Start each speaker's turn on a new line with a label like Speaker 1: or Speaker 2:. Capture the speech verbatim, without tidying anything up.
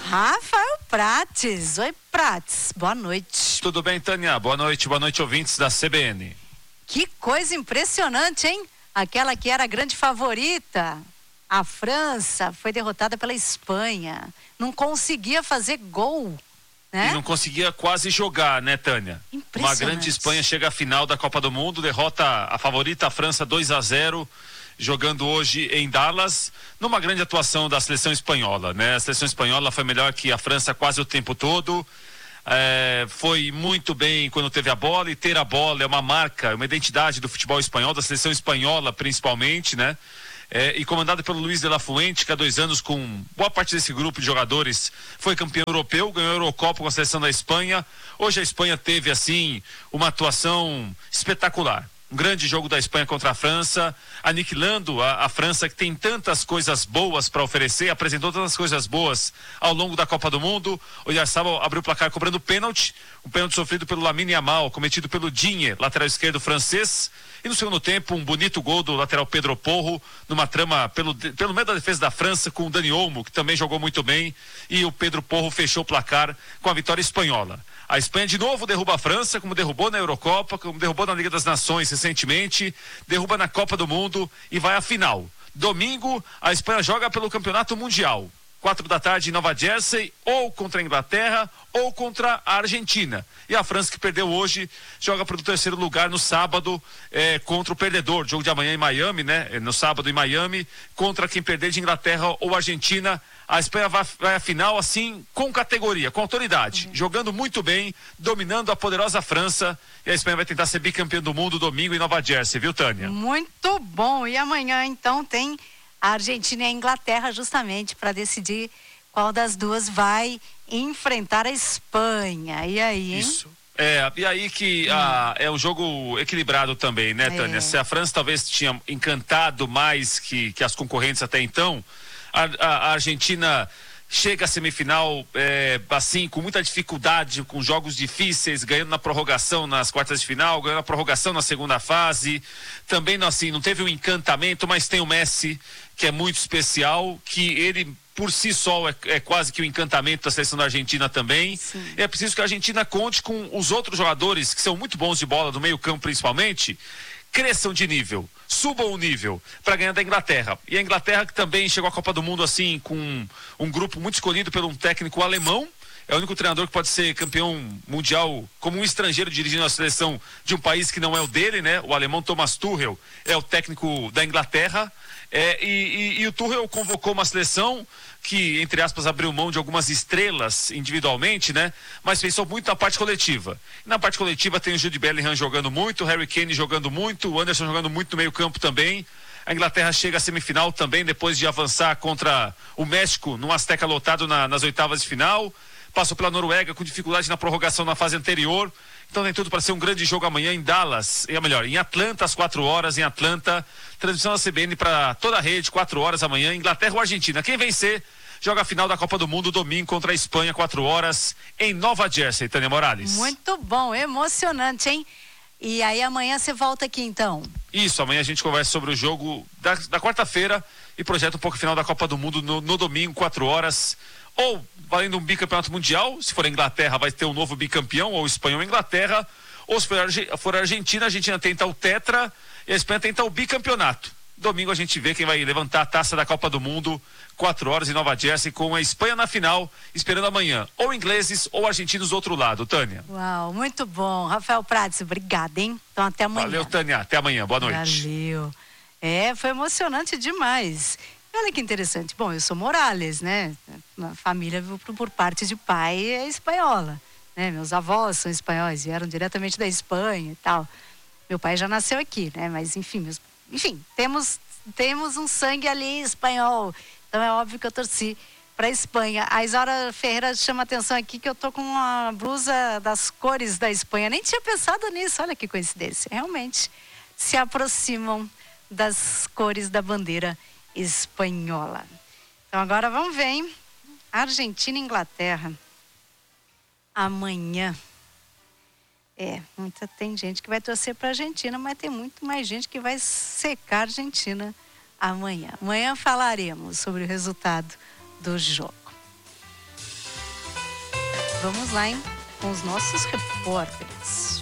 Speaker 1: Rafael Prates. Oi, Prates. Boa noite.
Speaker 2: Tudo bem, Tânia? Boa noite. Boa noite, ouvintes da C B N.
Speaker 1: Que coisa impressionante, hein? Aquela que era a grande favorita, a França, foi derrotada pela Espanha. Não conseguia fazer gol, né?
Speaker 2: E não conseguia quase jogar, né, Tânia? Uma grande Espanha chega à final da Copa do Mundo, derrota a favorita, a França, dois a zero, jogando hoje em Dallas, numa grande atuação da seleção espanhola, né? A seleção espanhola foi melhor que a França quase o tempo todo. É, foi muito bem quando teve a bola, e ter a bola é uma marca, uma identidade do futebol espanhol, da seleção espanhola principalmente, né? É, e comandado pelo Luis de la Fuente, que há dois anos, com boa parte desse grupo de jogadores, foi campeão europeu, ganhou a Eurocopa com a seleção da Espanha. Hoje a Espanha teve, assim, uma atuação espetacular. Um grande jogo da Espanha contra a França, aniquilando a, a França, que tem tantas coisas boas para oferecer, apresentou tantas coisas boas ao longo da Copa do Mundo. O Oyarzabal abriu o placar cobrando pênalti, um pênalti sofrido pelo Lamine Yamal, cometido pelo Digne, lateral esquerdo francês. E no segundo tempo, um bonito gol do lateral Pedro Porro, numa trama pelo, pelo meio da defesa da França, com o Dani Olmo, que também jogou muito bem, e o Pedro Porro fechou o placar com a vitória espanhola. A Espanha de novo derruba a França, como derrubou na Eurocopa, como derrubou na Liga das Nações recentemente, derruba na Copa do Mundo e vai à final. Domingo, a Espanha joga pelo Campeonato Mundial. Quatro da tarde em Nova Jersey, ou contra a Inglaterra, ou contra a Argentina. E a França, que perdeu hoje, joga para o terceiro lugar no sábado, é, contra o perdedor. Jogo de amanhã em Miami, né? No sábado em Miami, contra quem perder de Inglaterra ou Argentina. A Espanha vai, vai à final, assim, com categoria, com autoridade, uhum. Jogando muito bem, dominando a poderosa França. E a Espanha vai tentar ser bicampeã do mundo domingo em Nova Jersey, viu, Tânia?
Speaker 1: Muito bom. E amanhã, então, tem a Argentina e a Inglaterra, justamente para decidir qual das duas vai enfrentar a Espanha. E aí, hein?
Speaker 2: Isso. É, e aí que hum. a, é um jogo equilibrado também, né, Tânia? É. Se a França talvez tinha encantado mais que, que as concorrentes até então, a, a, a Argentina chega à semifinal, é, assim, com muita dificuldade, com jogos difíceis, ganhando na prorrogação nas quartas de final, ganhando na prorrogação na segunda fase. Também, assim, não teve um encantamento, mas tem o Messi, que é muito especial, que ele por si só é, é quase que o encantamento da seleção da Argentina também. Sim. É preciso que a Argentina conte com os outros jogadores, que são muito bons de bola, do meio campo principalmente, cresçam de nível, subam o nível para ganhar da Inglaterra. E a Inglaterra, que também chegou à Copa do Mundo assim, com um, um grupo muito escolhido por um técnico alemão. É o único treinador que pode ser campeão mundial como um estrangeiro dirigindo a seleção de um país que não é o dele, né? O alemão Thomas Tuchel é o técnico da Inglaterra. É, e, e, e o Tuchel convocou uma seleção que, entre aspas, abriu mão de algumas estrelas individualmente, né? Mas pensou muito na parte coletiva. E na parte coletiva tem o Jude Bellingham jogando muito, o Harry Kane jogando muito, o Anderson jogando muito no meio campo também. A Inglaterra chega à semifinal também, depois de avançar contra o México, num Azteca lotado na, nas oitavas de final. Passou pela Noruega com dificuldade na prorrogação na fase anterior. Então tem tudo para ser um grande jogo amanhã em Dallas, ou melhor, em Atlanta, às quatro horas, em Atlanta. Transmissão da C B N para toda a rede, quatro horas amanhã, Inglaterra ou Argentina. Quem vencer, joga a final da Copa do Mundo domingo contra a Espanha, quatro horas, em Nova Jersey, Tânia Morales.
Speaker 1: Muito bom, emocionante, hein? E aí amanhã você volta aqui, então?
Speaker 2: Isso, amanhã a gente conversa sobre o jogo da, da quarta-feira e projeta um pouco a final da Copa do Mundo no, no domingo, quatro horas. Ou valendo um bicampeonato mundial, se for a Inglaterra vai ter um novo bicampeão, ou Espanha ou Inglaterra, ou se for a, for a Argentina, a Argentina tenta o tetra e a Espanha tenta o bicampeonato. Domingo a gente vê quem vai levantar a taça da Copa do Mundo, quatro horas em Nova Jersey, com a Espanha na final, esperando amanhã, ou ingleses ou argentinos do outro lado, Tânia.
Speaker 1: Uau, muito bom. Rafael Prates, obrigada, hein? Então até amanhã.
Speaker 2: Valeu, Tânia, até amanhã, boa noite.
Speaker 1: Valeu. É, foi emocionante demais. Olha que interessante. Bom, eu sou Morales, né? A família por, por parte de pai é espanhola, né? Meus avós são espanhóis, vieram diretamente da Espanha e tal. Meu pai já nasceu aqui, né? Mas enfim, meus, enfim, temos temos um sangue ali espanhol. Então é óbvio que eu torci para a Espanha. A Isaura Ferreira chama atenção aqui que eu tô com uma blusa das cores da Espanha. Nem tinha pensado nisso. Olha que coincidência. Realmente se aproximam das cores da bandeira espanhola. Então agora vamos ver, hein? Argentina e Inglaterra amanhã. É, muita, tem gente que vai torcer para a Argentina, mas tem muito mais gente que vai secar a Argentina amanhã. Amanhã falaremos sobre o resultado do jogo. Vamos lá, hein? Com os nossos repórteres.